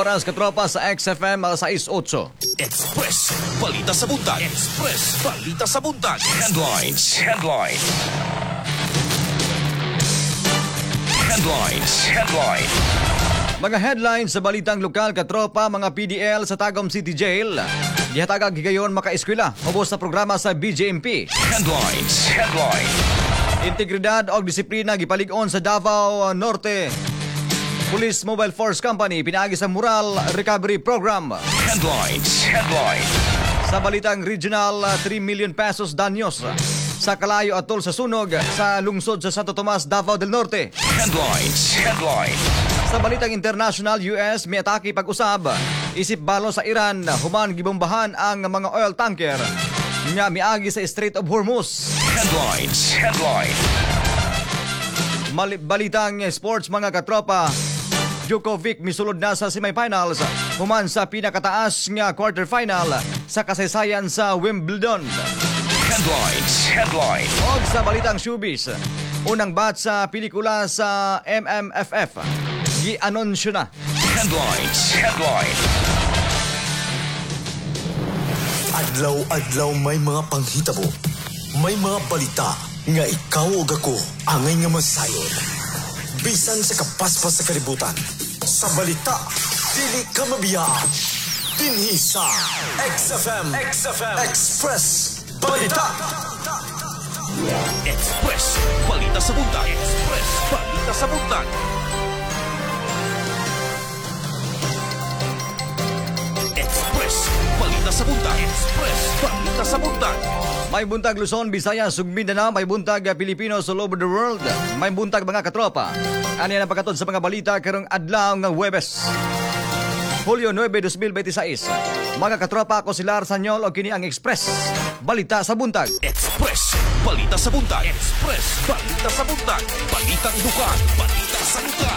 oras katropa sa XFM 6:08. Express Balita sa Buntag. Express Balita sa Buntag. Headlines. Mga headlines sa balitang lokal katropa, mga PDL sa Tagum City Jail. Gihatagag higayon makaeskwela ubos sa programa sa BJMP. Headlines. Integridad o disiplina gipalig-on sa Davao Norte. Police Mobile Force Company pinaagi sa Mural Recovery Program. Headlines. Sa balitang regional, 3 million pesos danyos sa Kalayo Atol sa sunog sa lungsod sa Santo Tomas, Davao del Norte. Headlines. Sa balitang international, US may atake pag-usab. Isip balo sa Iran, human gibombahan ang mga oil tanker nga miagi sa Strait of Hormuz. Headlines. Balitang sports mga katropa, Djokovic misulod na sa semifinals human sa pinakataas nga quarterfinal sa kasaysayan sa Wimbledon. Headlines. O sa balitang showbiz, unang batch sa pelikula sa MMFF gi-anunsyo na. Headlines. Adlaw-adlaw may mga panghitabo, may mga balita nga ikaw ug ako angay nga masayod. Bisan sa kapaspas sa kalibutan, sa balita dili ka mabiyaan. Dinhi sa XFM Express Balita. Express Balita sa Buntag. Express Balita sa Buntag. Express Balita sa Buntag. Express Balita sa Buntag. May buntag Luzon, Visayas, ug Mindanao, may buntag Pilipinos all over the world. May buntag mga katropa. Ano yan ang pagkatod sa mga balita karong adlaw nga Huwebes, Hulyo 9, 2026. Mga katropa, ako si Lar Sanyol o kini ang Express Balita sa Buntag. Express Balita sa Buntag. Express Balita sa Buntag. Balitang dukan. Balita sa lugar.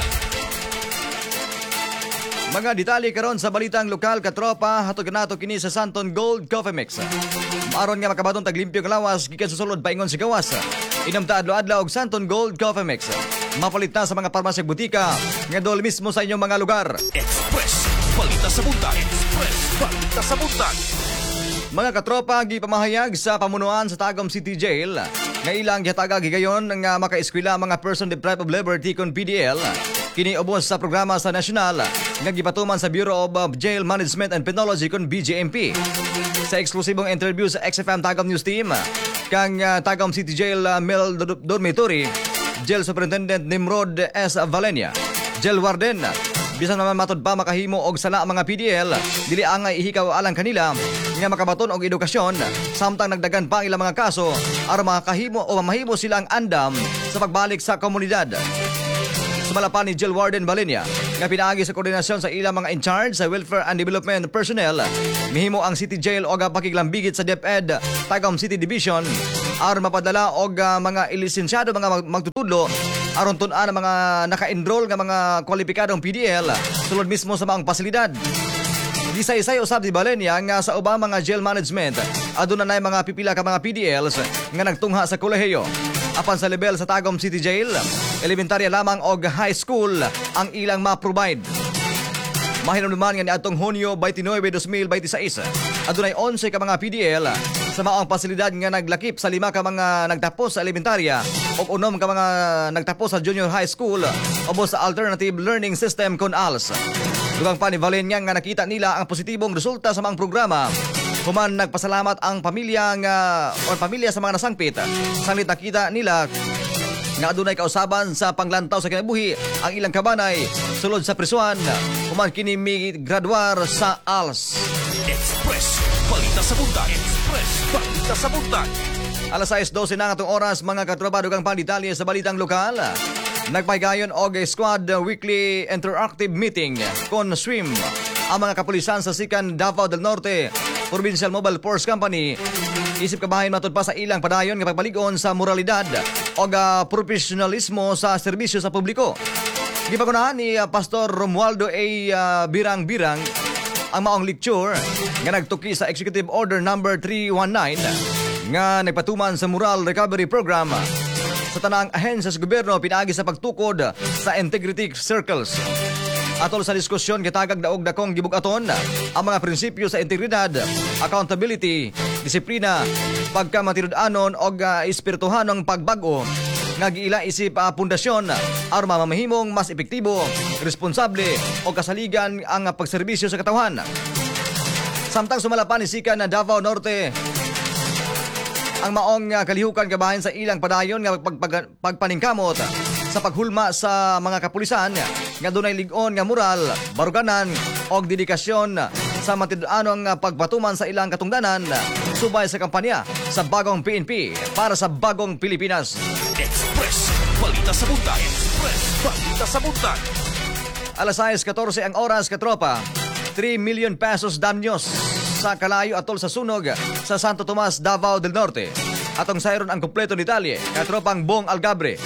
Mga detalye karon sa balitang lokal katropa, hatod nato kini sa Santon Gold Coffee Mix. Maaron nga makabaton taglimpyo nga lawas gikan sa sulod paingon si gawas. Inom ta adlaw-adlaw og Santon Gold Coffee Mix. Mapalit na sa mga parmasya ug butika nga dol mismo sa inyong mga lugar. Express Balita sa Buntag. Express Balita sa Buntag. Mga katropa, gipamahayag sa pamunuan sa Tagum City Jail nga ilang gihatagag higayon nga makaeskwela mga person deprived of liberty kon PDL. Kini ubos sa programa sa nasyonal nga gipatuman sa Bureau of Jail Management and Penology kon BJMP. Sa eksklusibong interview sa XFM Tagum News Team kang Tagum City Jail Male Dormitory, Jail Superintendent Nimrod S. Valenia, Jail Warden, bisan naman matod pa makahimo og sala mga PDL, dili angay ihikaw alang kanila nga makabaton og edukasyon samtang nagdagan pa ang ilang mga kaso aron makahimo o mahimo sila ang andam sa pagbalik sa komunidad. Sumalapan ni Jail Warden Valenia nga pinaagi sa koordinasyon sa ilang mga in-charge sa Welfare and Development Personnel, mihimo ang City Jail og pakiglambigit sa DepEd Tagum City Division aron mapadala og mga ilisensyado mga magtutudlo aron tun-an ang mga naka-enroll nga mga kwalipikadong PDL sulod mismo sa mga pasilidad. Gisay-say usab di Valenia nga sa ubang mga jail management aduna nay mga pipila ka mga PDLs nga nagtungha sa kolehiyo. Apan sa level sa Tagum City Jail, elementarya lamang og high school ang ilang ma-provide. Mahinom naman nga niadtong Hunyo 29, 2026, adunay 11 ka mga PDL sa maong pasilidad nga naglakip sa 5 ka mga nagtapos sa elementarya o 6 ka mga nagtapos sa junior high school o sa Alternative Learning System kon ALS. Dugang pa ni Valenia nga nakita nila ang positibong resulta sa mga programa. Human nagpasalamat ang pamilya sa mga nasangpit. Sanglit nakita nila nga adunay kausaban sa panglantaw sa kinabuhi ang ilang kabanay sulod sa prisuan. Human kini mi graduar sa ALS. Express Balita sa Buntag. Express Balita sa Buntag. Alas 6:12 na atong oras mga katropa, dugang pandetalye sa balitang lokal. Nagpahigayon og squad weekly interactive meeting kon SWIM ang mga kapulisan sa Sikan, Davao del Norte Provincial Mobile Force Company. Isip kabahin matod pa sa ilang padayon nga pagpalig-on sa moralidad o profesionalismo sa serbisyo sa publiko. Gipagunahan ni Pastor Romualdo A. Birang-Birang ang maong lecture nga nagtuki sa Executive Order number 319 nga nagpatuman sa Mural Recovery Program sa tanang ahensya sa gobyerno pinaagi sa pagtukod sa integrity circles. Atol sa diskusyon gitagag daog dakong gibugaton ang mga prinsipyo sa integridad, accountability, disiplina, pagkamatinud-anon og espirituhanong pagbago nga giila isip pundasyon aron mamahimong mas epektibo, responsable o kasaligan ang pagserbisyo sa katawhan. Samtang sumalapan ni Sika na Davao Norte ang maong kalihukan kabahin sa ilang padayon nga pagpaningkamot sa paghulma sa mga kapulisan nga dunay lig-on nga moral, baruganan og dedikasyon sa matinud-anong pagpatuman sa ilang katungdanan subay sa kampanya sa bagong PNP para sa bagong Pilipinas. Express Balita sa Buntag. Express Balita sa Buntag. Alas 6:14 ang oras, katropa. 3 million pesos damyos sa kalayo atol sa sunog sa Santo Tomas, Davao del Norte. Atong sayron ang kumpleto detalye, katropang Bong Algabre.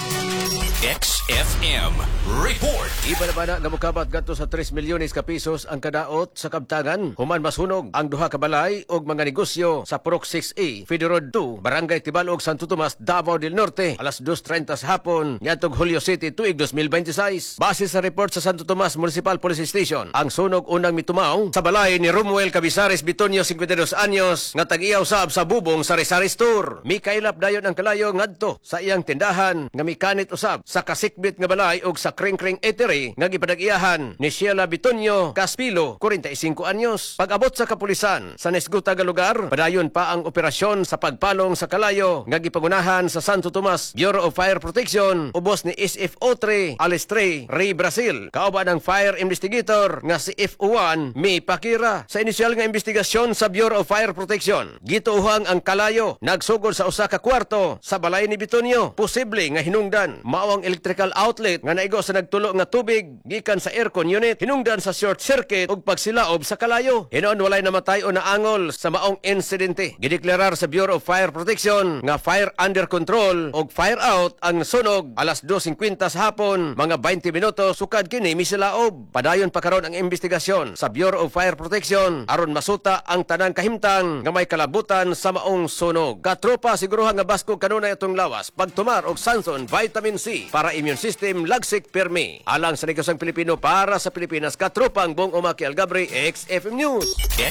XFM Report. Iba na ba na namukabat gadto sa 3 milyones ka pesos ang kadaot sa kabtagan? Human masunog ang duha ka balay og mga negosyo sa Purok 6A, Federal 2, Barangay Tibalog, Santo Tomas, Davao del Norte, alas 2:30 sa hapon, niadtong Hulyo City, tuig 2026. Base sa report sa Santo Tomas Municipal Police Station, ang sunog unang mitumaw sa balay ni Romuel Cabizares Bitonio, 52 anyos, nga tag-iyaw sab sa bubong sa Rizal Store. Mikailap dayon ang kalayo ngadto sa iyang tindahan nga mikanit usab sa kasikbit nga balay og sa Kring-Kring Eatery nga gipadag-iyahan ni Sheila Bitonio Caspilo, 45 anyos. Pag-abot sa kapulisan sa nesguta nga lugar, padayon pa ang operasyon sa pagpalong sa kalayo nga gipangunahan sa Santo Tomas Bureau of Fire Protection ubos ni SFO3 Alestre Ray Brazil, kauban ang fire investigator nga si FO1 May Pakira. Sa inisyal nga investigasyon sa Bureau of Fire Protection, gituuhang ang kalayo nagsugod sa usa ka kwarto sa balay ni Bitonio. Posible nga hinungdan mao ang electrical outlet nga naigo sa nagtulo nga tubig gikan sa aircon unit, hinungdan sa short circuit ug pagsilaob sa kalayo. Hinuon walay namatay o naangol sa maong insidente. Gideklarar sa Bureau of Fire Protection nga fire under control ug fire out ang sunog alas 2:50 sa hapon, mga 20 minutos sukad kini misilaob. Padayon pa karon ang investigasyon sa Bureau of Fire Protection aron masuta ang tanang kahimtang nga may kalabutan sa maong sunog. Katropa, siguruhan nga baskog kanunay atong lawas, pagtumar og Sanson Vitamin C para immune system lagsik permi. Alang sa negosong Pilipino para sa Pilipinas, katropang Bong Umaki Algabre, XFM News.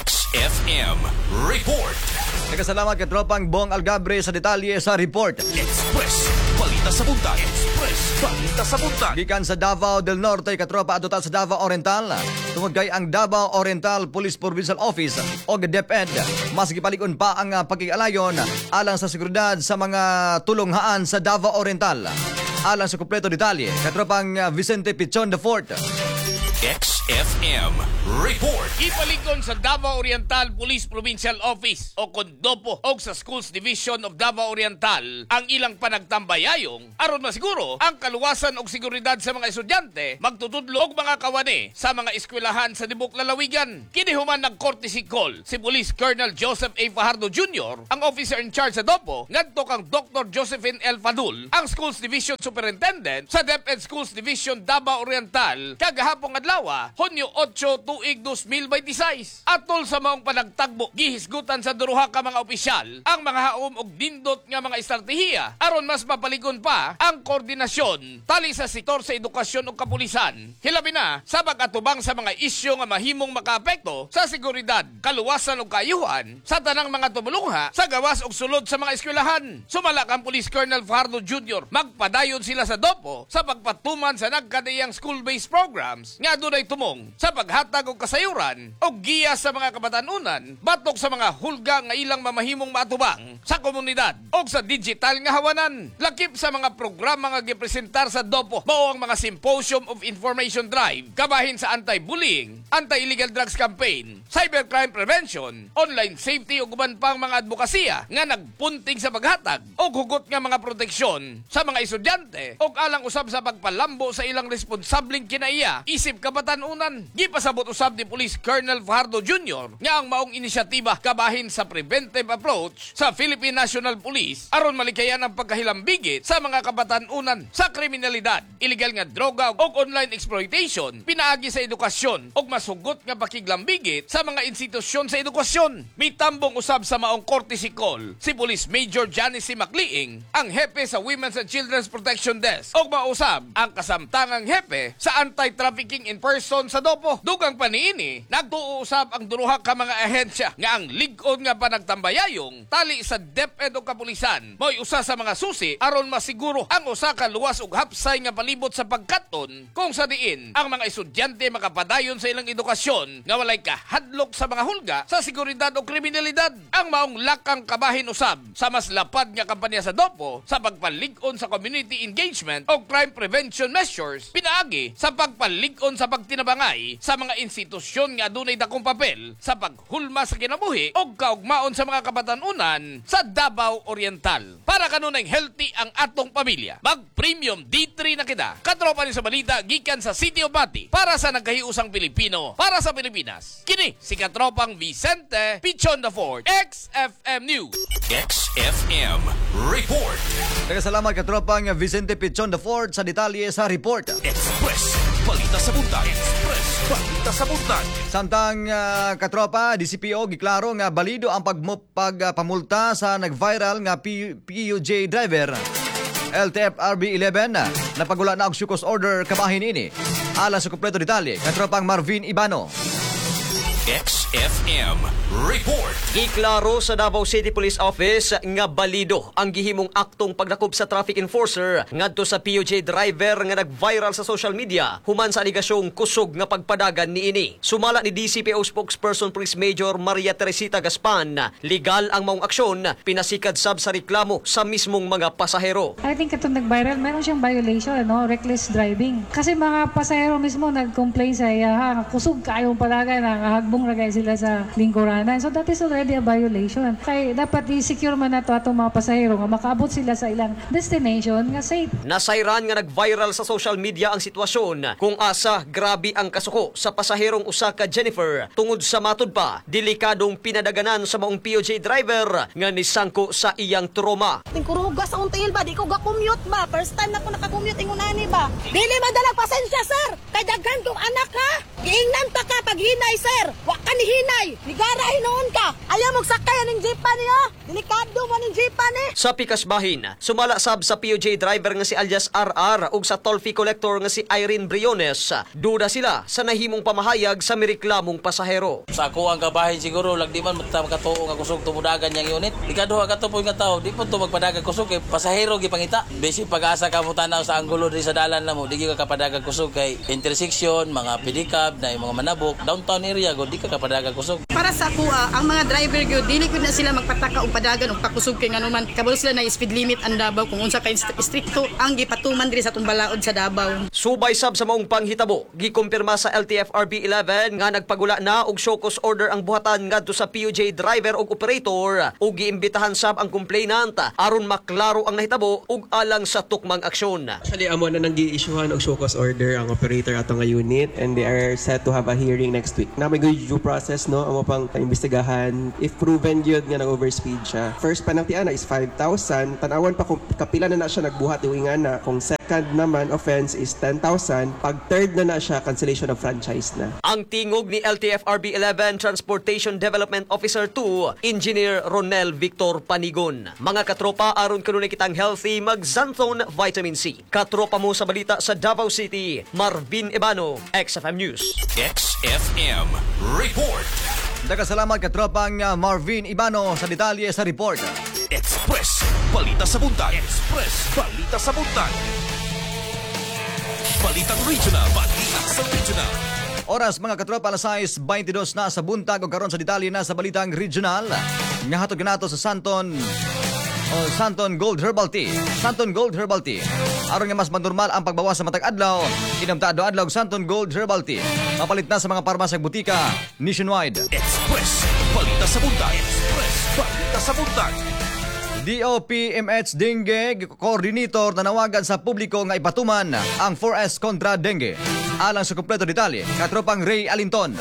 XFM Report. Nagkasalamat katropang Bong Algabre sa detalye sa report. Express Balita sa Buntag. Express Balita sa Buntag. Gikan sa Davao del Norte, katropa aduta sa Davao Oriental. Tungod kay ang Davao Oriental Police Provincial Office o DepEd, mas gipalig-on pa ang pagkikalayon alang sa seguridad sa mga tulonghaan sa Davao Oriental. Alang sa kumpleto detalye, katropang Vicente Pichon IV. XFM Report. Ipalikon sa Davao Oriental Police Provincial Office o Kondopo o sa Schools Division of Davao Oriental ang ilang panagtambayayong aron masiguro ang kaluwasan o seguridad sa mga estudyante magtutudlo og mga kawani sa mga eskwelahan sa Dibok Lalawigan. Kini human ng courtesy call si Police Colonel Joseph A. Fajardo Jr., ang officer in charge sa Dopo, ngadto kang Dr. Josephine L. Fadul, ang Schools Division Superintendent sa DepEd Schools Division Davao Oriental kagahapon adlaw Hunyo 8 tuig 2026. Atol sa maong panagtagbo gihisgutan sa duruha ka mga opisyal ang mga haom og dindot nga mga estratehiya aron mas mapaligon pa ang koordinasyon tali sa sektor sa edukasyon ug kapulisan, hilabi na sa pag-atubang sa mga isyu nga mahimong makaapekto sa seguridad, kaluwasan ug kaayuhan sa tanang mga tumulongha sa gawas ug sulod sa mga eskwelahan. Sumala kang Police Colonel Fajardo Jr., magpadayon sila sa Dopo sa pagpatuman sa nagkadiyang school-based programs nga dunay tumong sa paghatag og kasayuran o giya sa mga kabatanunan batok sa mga hulga nga ilang mamahimong matubang sa komunidad o sa digital nga hawanan. Lakip sa mga programa nga gipresentar sa Dopo mao ang mga Symposium of Information Drive kabahin sa anti-bullying, anti-illegal drugs campaign, cybercrime prevention, online safety ug uban pang mga advokasya nga nagpunting sa paghatag og hugot nga mga proteksyon sa mga estudyante ug alang usab sa pagpalambo sa ilang responsableng kinaiya isip kabatanunan kabatanunan. Gipasabot usab ni Police Colonel Fajardo Jr. nga ang maong inisyatiba kabahin sa preventive approach sa Philippine National Police aron malikayan ang pagkahilambigit sa mga kabatanunan sa kriminalidad, illegal nga droga o online exploitation, pinaagi sa edukasyon o masugot nga pakiglambigit sa mga institusyon sa edukasyon. Mitambong usab sa maong courtesy call si Police Major Janice Macliing, ang hepe sa Women's and Children's Protection Desk, o mausab ang kasamtangang hepe sa anti-trafficking in person sa Dopo. Dugang paniini, nagtuusab ang duruha ka mga ahensya nga ang lig-on nga panagtambayayong tali sa DepEd o kapulisan mo'y usa sa mga susi aron masiguro ang usa ka luwas ug hapsay nga palibot sa pagkaton kung sa diin ang mga estudyante makapadayon sa ilang edukasyon nga walay kahadlok sa mga hulga sa seguridad o kriminalidad. Ang maong lakang kabahin usab sa mas lapad nga kampanya sa Dopo sa pagpalig-on sa community engagement o crime prevention measures, pinaagi sa pagpalig-on sa pagtinabangay sa mga institusyon nga adunay dakong papel sa paghulma sa kinabuhi o kaugmaon sa mga kabatanunan sa Davao Oriental. Para kanunay healthy ang atong pamilya, mag-premium D3 na kita. Katropa ni sa balita gikan sa City of Bati para sa nagkahiusang Pilipino para sa Pilipinas. Kini si katropang Vicente Pichon IV, XFM News. XFM Report. Salamat katropang Vicente Pichon IV sa detalye sa report. Express Balita sa Buntag. Express Balita sa Buntag. Samtang katropa, DCPO giklaro nga balido ang pagpamulta sa nag-viral nga PUJ driver. LTF RB11 na pagula na og syukos order kabahin ini. Ala sa kumpleto detalye, katropang Marvin Ibano. XFM Report. Giklaro sa Davao City Police Office nga balido ang gihimong aktong pagdakop sa traffic enforcer ngadto sa PUJ driver nga nag-viral sa social media human sa aligasyong kusog nga pagpadagan niini. Sumala ni DCPO spokesperson Police Major Maria Teresita Gaspan, legal ang maong aksyon, pinasikad sab sa reklamo sa mismong mga pasahero. I think itong nag-viral, meron siyang violation, reckless driving. Kasi mga pasahero mismo nag-complain sa iya, kusog kayong padagan, hagbong ragay sila sa lingkuranan. So that is already a violation. Kaya dapat i-secure man na to atong mga pasahero nga makaabot sila sa ilang destination nga safe. Nasayran nga nag-viral sa social media ang sitwasyon kung asa grabe ang kasuko sa pasaherong usa ka Jennifer tungod sa matud pa delikadong pinadaganan sa maong PUJ driver nga nisangko sa iyang trauma. Tingkuruga sa until ba, di ko ga-commute ba? First time na ko naka-commute ingunani ba? Dili madalag pasensya, sir! Kay daghan kong anak ha! Giingnan pa ka pag hinay, sir! Wa ka ni hinay! Ligara hinoon ka! Ayaw mong sakay aning jeepa niyo! Delikado mo aning jeepa ni! Sa Pikasbahin, sumala sab sa PUJ driver nga si alias RR ug sa toll fee collector nga si Irene Briones. Duda sila sa nahimong pamahayag sa mireklamong pasahero. Sa ako ang kabahin siguro, lagdi man magkatuo nga kusog tumudagan yang unit. Ikaduha ka to po nga tao, di po to magpadagan kusog kay pasahero gipangita. Basic pag-asa ka mo tanaw sa anggulo di sa dalan na mo, di ka kapadagan kusog kay intersection, mga pedicab, na mga manabok, downtown area go di ka kapadagan kusog. Para sa kuha, ang mga driver gyud dili ko na sila magpataka og padagan og pakusog kay nganuman kabalo sila na speed limit ang Davao kung unsa ka stricto ang gipatuman diri sa tumbalaod sa Davao. Subay sab sa maong panghitabo, gikumpirma sa LTF RB11 nga nagpagula na og show cause order ang buhatan ngadto sa PUJ driver ug operator ug giimbitahan sab ang complainant aron maklaro ang nahitabo ug alang sa tukmang aksyon. Actually, amo na nang gi-issuehan og show cause order ang operator ato nga unit and they are set to have a hearing next week. Na may due process no, amo pang imbestigahan if proven gyud nga nag-overspeed siya. First panangtian na is 5,000, tanawan pa kung kapila na siya nagbuhat iwingan na. Kung second naman offense is 10,000, pag third na siya cancellation of franchise na. Ang tingog ni LTF RB11 Transportation Development Officer 2, Engineer Ronel Victor Panigon. Mga katropa, aron kanunay kitang healthy, mag-Xanthone Vitamin C. Katropa mo sa balita sa Davao City, Marvin Ibano, XFM News. XFM Report. Salamat katropang Marvin Ibano sa detalye sa report. Express Balita sa Buntag. Express Balita sa Buntag. Balitang Regional. Balita sa Regional. Oras mga katropa, alas 6:22 na sa buntag o karon sa detalye na sa balitang regional. Nga hatod ganato sa Santon Gold Herbal Tea. Santon Gold Herbal Tea. Aron nga mas manormal ang pagbawas sa matag adlaw, inom ta adlaw Santon Gold Herbal Tea. Mapalit na sa mga parmasya ug butika nationwide. Express Balita sa Buntag. Express Balita sa Buntag. DOPMH Dengue Coordinator nanawagan sa publiko nga ipatuman ang 4S kontra dengue. Alang sa kumpleto detalye, katropang Ray Alinton.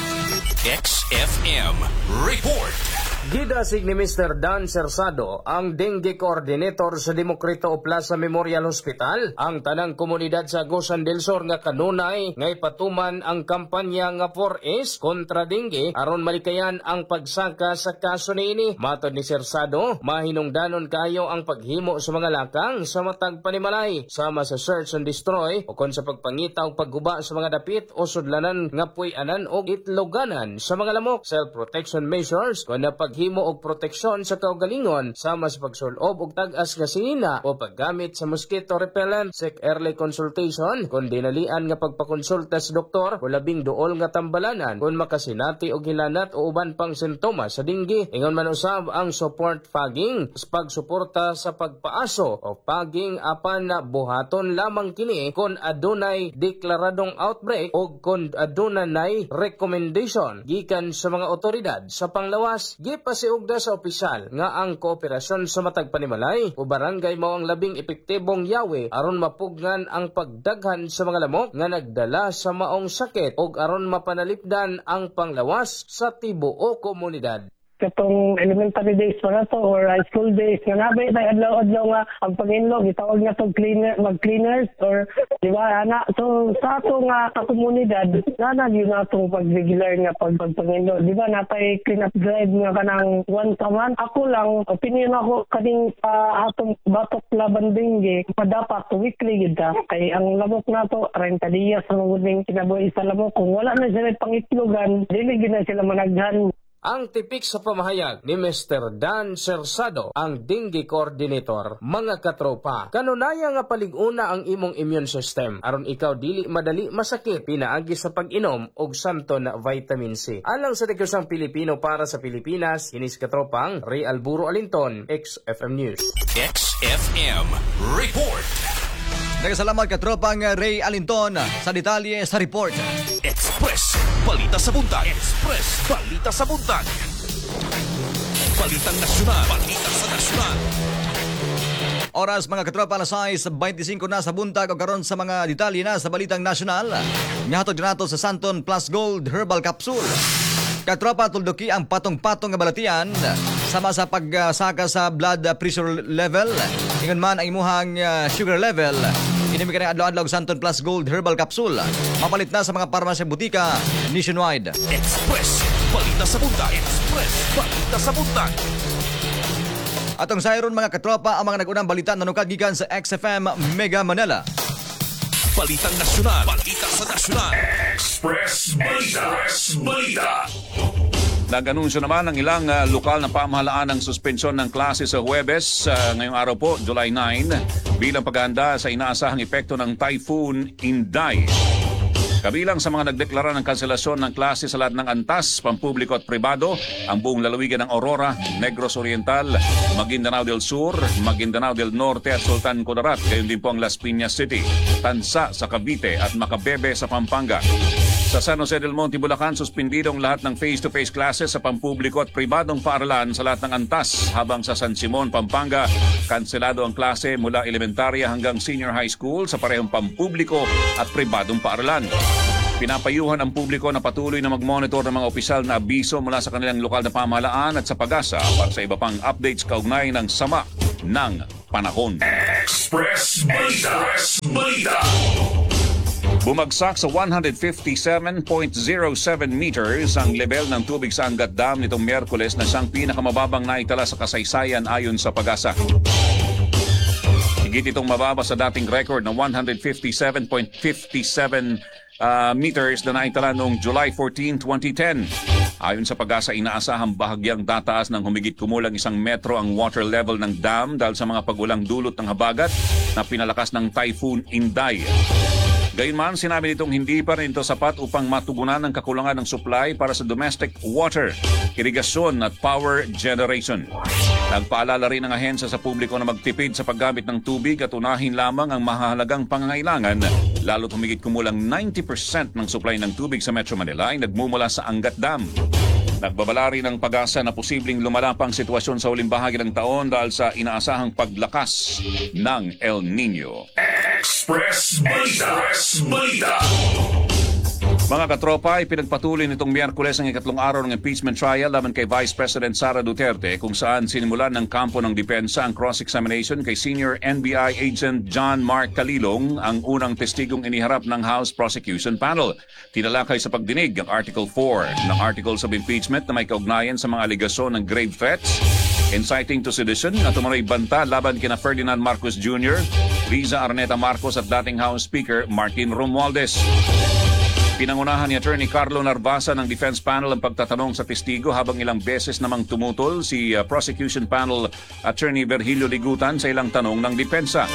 XFM Report. Gidasig ni Mr. Dan Sersado ang dengue coordinator sa Demokrito Plaza Memorial Hospital. Ang tanang komunidad sa Agusan del Sur nga kanunay ngay patuman ang kampanya nga 4S kontra dengue aron malikayan ang pagsaka sa kaso niini. Matod ni Sersado, mahinungdanon kayo ang paghimo sa mga lakang sa matag panimalay sama sa search and destroy o kon sa pagpangita o pagguba sa mga dapit o sudlanan nga puy-anan o itloganan sa mga lamok. Self-protection measures kon na paghimo og proteksyon sa kaugalingon sama sa pagsulob og tag-as nga sinina o paggamit sa mosquito repellent. Seek early consultation kung dinalian nga pagpakonsulta sa doktor o labing duol nga tambalanan kung makasinati og hilanat o uban pang sintomas sa dengue. Ingon man usab ang support fogging sa pagsuporta sa pagpaaso o fogging apan na buhaton lamang kini kung adunay deklaradong outbreak o kung adunay recommendation gikan sa mga otoridad sa panglawas. Pasiugda sa opisyal nga ang kooperasyon sa matag panimalay o barangay mao ang labing epektibong yawi aron mapugnan ang pagdaghan sa mga lamok nga nagdala sa maong sakit o aron mapanalipdan ang panglawas sa tibuok komunidad. Katong elementary days pa na to or high school days nga nabi na adlaw-adlaw nga ang panginlo gitawag na tong cleaner mag-cleaners or di ba ana so sa ato nga komunidad na yun atong pag-regular nga pagpanginlo di ba napay clean up drive nga kanang once a month. Ako lang opinion ako kaning atong batok laban dengue dapat weekly gid ta kay ang lamok nato 30 dias ang uning kinabuhi sa lamok kung wala na sila pangitlogan dili gid na sila managhan. Ang tipik sa pamahayag ni Mr. Dan Sersado, ang dengue coordinator, mga katropa. Kanunaya nga palig-una ang imong immune system aron ikaw dili madali masakit pinaagi sa pag-inom og santo na vitamin C. Alang sa Negosyong Pilipino para sa Pilipinas, kinis katropang Ray Alburo Alinton, XFM News. XFM Report. Nagasalamat katropang Ray Alinton sa detalye sa report. Express Balita sa Buntag. Express Balita sa Buntag. Balitang nasyonal. Balita sa nasyonal. Oras mga katropa, alas 6:25 na sa buntag o karon sa mga detalye na sa balitang nasyonal. Ngahatod nato sa Santon Plus Gold Herbal Capsule. Katropa, tulduki ang patong-patong nga balatian sama sa pagsaka sa blood pressure level. Ingon man ang imuhang sugar level. Inimi ka ng adlaw-adlaw Santon Plus Gold Herbal Capsule. Mapalit na sa mga parmasya butika nationwide. Express Balita sa Buntag. Express Balita sa Buntag. Atong sayron mga katropa ang mga nag-unang balita na nukad gikan sa XFM Mega Manila. Balitang nasyonal. Balita sa nasyonal. Express Balita. Express Balita. Nag-anunsyo naman ng ilang lokal na pamahalaan ng suspensyon ng klase sa Huwebes ngayong araw po, July 9, bilang paghahanda sa inaasahang epekto ng Typhoon Inday. Kabilang sa mga nagdeklara ng kanselasyon ng klase sa lahat ng antas, pampubliko at pribado, ang buong lalawigan ng Aurora, Negros Oriental, Maguindanao del Sur, Maguindanao del Norte at Sultan Kudarat, gayon din po ang Las Piñas City, Tansa sa Cavite at Macabebe sa Pampanga. Sa San Jose del Monte, Bulacan, suspindido ang lahat ng face-to-face classes sa pampubliko at pribadong paaralan sa lahat ng antas, habang sa San Simon, Pampanga, kanselado ang klase mula elementarya hanggang senior high school sa parehong pampubliko at pribadong paaralan. Pinapayuhan ang publiko na patuloy na mag-monitor ng mga opisyal na abiso mula sa kanilang lokal na pamahalaan at sa Pag-asa para sa iba pang updates kaugnay ng sama ng panahon. Express Balita. Express Balita. Bumagsak sa 157.07 meters ang level ng tubig sa Angat Dam nitong Miyerkules na siyang pinakamababang naitala sa kasaysayan ayon sa Pag-asa. Higit itong mababa sa dating record na 157.57 meters na naitala noong July 14, 2010. Ayon sa Pag-asa, inaasahang bahagyang tataas ng humigit kumulang 1 metro ang water level ng dam dahil sa mga pagulang dulot ng habagat na pinalakas ng Typhoon Inday. Gayunman, sinabi nitong hindi pa rin ito sapat upang matugunan ang kakulangan ng supply para sa domestic water, irigasyon at power generation. Nagpaalala rin ang ahensya sa publiko na magtipid sa paggamit ng tubig at unahin lamang ang mahalagang pangangailangan, lalo't humigit kumulang 90% ng supply ng tubig sa Metro Manila ay nagmumula sa Angat Dam. Nagbabala rin ang Pag-asa na posibleng lumala pang sitwasyon sa huling bahagi ng taon dahil sa inaasahang paglakas ng El Nino. Express Balita. Express Balita. Mga katropa, ipinagpatuloy nitong Miyerkules ang ikatlong araw ng impeachment trial laban kay Vice President Sara Duterte kung saan sinimulan ng kampo ng depensa ang cross-examination kay Senior NBI Agent John Mark Calilong, ang unang testigong iniharap ng House Prosecution Panel. Tinalakay sa pagdinig ang Article 4 ng Articles of Impeachment na may kaugnayan sa mga aligasyon ng grave threats, inciting to sedition at umano'y banta laban kina Ferdinand Marcos Jr., Riza Arneta Marcos at dating House Speaker Martin Romualdez. Pinangunahan ni Attorney Carlo Narvasa ng Defense Panel ang pagtatanong sa testigo habang ilang beses namang tumutol si Prosecution Panel Attorney Virgilio Ligutan sa ilang tanong ng depensa.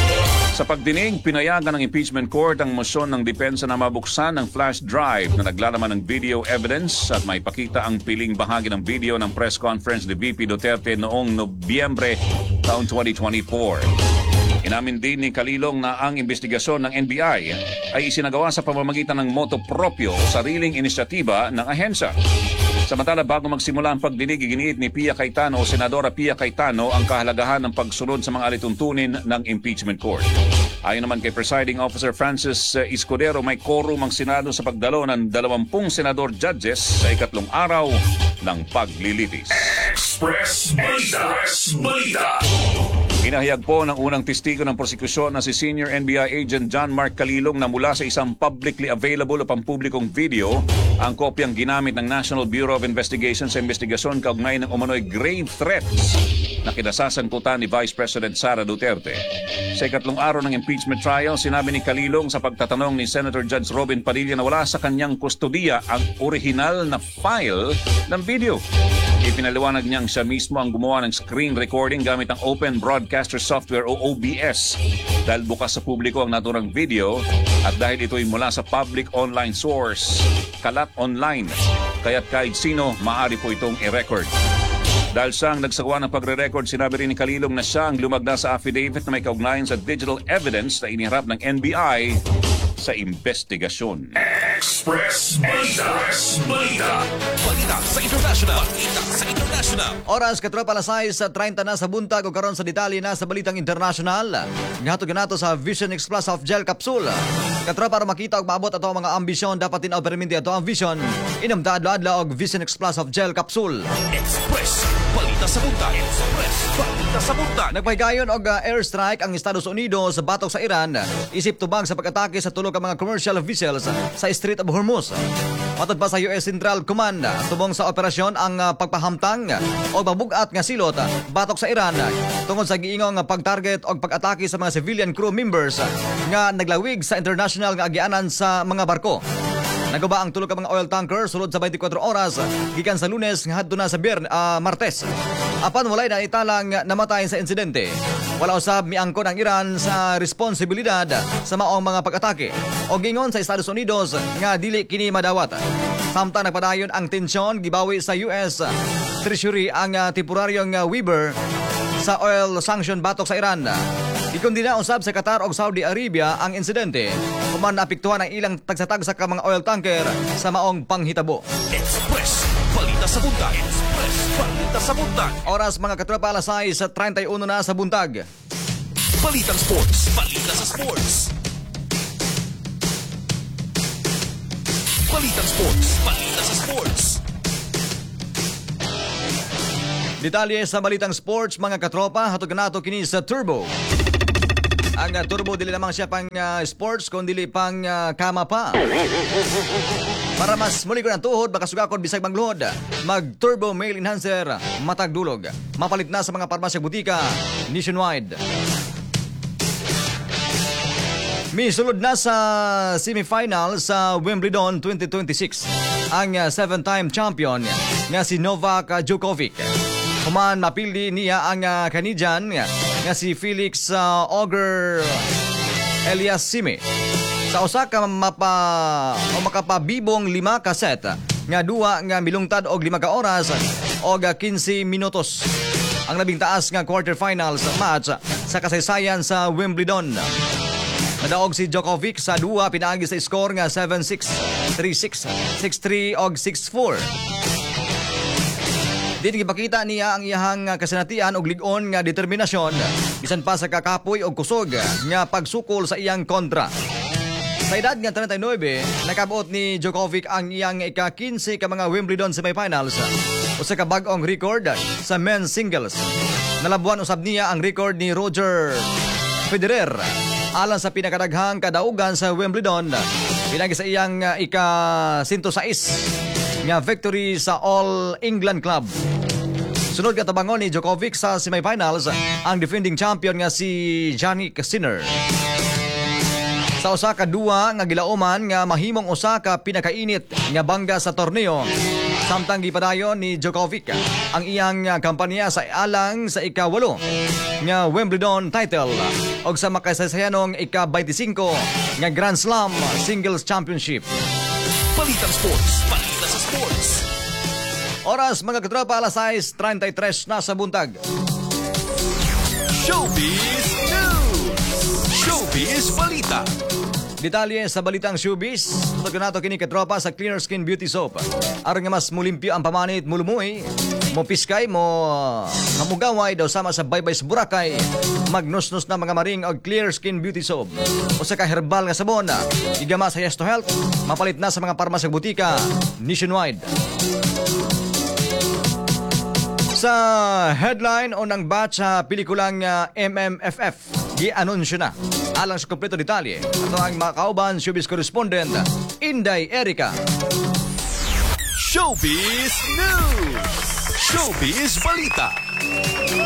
Sa pagdinig, pinayagan ng impeachment court ang mosyon ng depensa na mabuksan ng flash drive na naglalaman ng video evidence at may pakita ang piling bahagi ng video ng press conference ni VP Duterte noong Nobyembre taong 2024. Inamin din ni Calilong na ang investigasyon ng NBI ay isinagawa sa pamamagitan ng moto proprio o sariling inisyatiba ng ahensya. Samantala, bago magsimula ang pagdinig, iginiit ni Pia Cayetano o Senadora Pia Cayetano ang kahalagahan ng pagsunod sa mga alituntunin ng impeachment court. Ayon naman kay Presiding Officer Francis Escudero, may quorum ang Senado sa pagdalo ng 20 senador judges sa ikatlong araw ng paglilitis. Express Balita. Express Balita. Inahayag po ng unang testigo ng prosekusyon na si Senior NBI Agent John Mark Calilong na mula sa isang publicly available o pampublikong video ang kopyang ginamit ng National Bureau of Investigation sa investigasyon kaugnay ng umano'y grave threats na kinasasangkutan ni Vice President Sara Duterte. Sa ikatlong araw ng impeachment trial, sinabi ni Calilong sa pagtatanong ni Senator Judge Robin Padilla na wala sa kanyang kustodiya ang orihinal na file ng video. Ipinaliwanag niyang siya mismo ang gumawa ng screen recording gamit ang Open Broadcaster Software o OBS dahil bukas sa publiko ang naturang video at dahil ito'y mula sa public online source, kalat online, kaya't kahit sino maaari po itong i-record. Dahil siyang nagsagawa ng pagre-record, sinabi rin ni Calilong na siya ang lumagda sa affidavit na may kaugnayan sa digital evidence na iniharap ng NBI sa investigasyon. Express Balita. Express Balita. Balita sa international. Balita sa international. Oras katropa alas 6:30 na sa buntag o karon sa detalye na sa balitang international. Ngato ganato sa Vision Express of Gel Capsule. Katropa para makita og maabot ato ang mga ambisyon dapat tinaw perminti ato ang vision. Inom ta adlaw og Vision Express of Gel Capsule. Express Balita sa buntag. Express Balita sa buntag. Nagpahigayon og airstrike ang Estados Unidos sa batok sa Iran isip tubag sa pag-atake sa tulo ka mga commercial vessels sa Strait of Hormuz. Matod pa sa US Central Command, tubong sa operasyon ang pagpahamtang o mabugat nga silot batok sa Iran tungod sa giingong pag-target o pag-atake sa mga civilian crew members nga naglawig sa international nga agyanan sa mga barko. Naguba ang tulo ka mga oil tanker sulod sa 24 oras gikan sa Lunes ngadto na sa Martes. Apan walay na italang namatay sa insidente. Wala usab miangkon ang Iran sa responsibilidad sa maong mga pag-atake o gingon sa Estados Unidos nga dili kini madawat. Samtang nagpadayon ang tensyon gibawi sa US Treasury ang temporaryong waiver sa oil sanction batok sa Iran. Ikundina usab sa Qatar o Saudi Arabia ang insidente human naapektuhan ang ilang tagsa-tagsa ka mga oil tanker sa maong panghitabo. Express Balita sa buntag. Express Balita sa buntag. Oras mga katropa alas 6:31 na sa buntag. Balitang sports. Balita sa sports. Balitang sports. Balita sa sports. Detalye sa balitang sports mga katropa hatod kanato kini sa Turbo. Ang Turbo dili lamang siya pang sports kundi pang kama pa. Para mas muli ko ng tuhod baka sugakon bisag mangluhod, mag Turbo Male Enhancer matag dulog. Mapalit na sa mga parmasya butika nationwide. Misulod na sa semifinal sa Wimbledon 2026 ang 7-time champion nga si Novak Djokovic. Human mapildi niya ang Canadian nga si Felix Auger Aliassime sa usa ka makapabibong 5 ka set nga duwa nga milungtad og 5 ka oras og 15 minutos. Ang labing taas nga quarterfinals match sa kasaysayan sa Wimbledon. Nadaog si Djokovic sa duwa pinaagi sa score nga 7-6, 3-6, 6-3 og 6-4. Dili gipakita niya ang iyahang kasinatian og lig-on nga determinasyon bisan pa sa kakapoy og kusog nga pagsukol sa iyang kontra. Sa edad nga 39, nakabot ni Djokovic ang iyang ika-15 ka mga Wimbledon semifinals. Usa ka bag-ong record sa men's singles. Nalabuan usab niya ang record ni Roger Federer alang sa pinakadaghang kadaugan sa Wimbledon. Pinagi sa iyang ika-106 nga victory sa All England Club. Sunod katabangon ni Djokovic sa semifinals ang defending champion nga si Jannik Sinner. Sa usa ka duwa nga gilauman nga mahimong usa ka pinakainit nga bangga sa torneo. Samtang gipadayon ni Djokovic ang iyang kampanya sa alang sa ika-8 nga Wimbledon title og sa makasaysayanong ika-25 nga Grand Slam Singles Championship. Balitang Sports, balita sa sports. Oras mga katropa, alas 6:33 na sa buntag. Showbiz News! Showbiz Balita! Detalye sa balitang showbiz. Tutog nato kini katropa sa Clear Skin Beauty Soap. Aron nga mas mulimpyo ang pamanit, mulumuy, mo piskay, mo hamugaway daw sama sa baybay sa Boracay. Magnusnos na mga maring og Clear Skin Beauty Soap. Usa ka herbal nga sabon, igama sa Yes to Health, mapalit na sa mga parmas sa butika nationwide. Sa headline o ng batch sa pelikulang MMFF, gi-anunsyo na. Alang sa kompleto detalye, ito ang makauban showbiz correspondent, Inday Erica. Showbiz News! Showbiz Balita!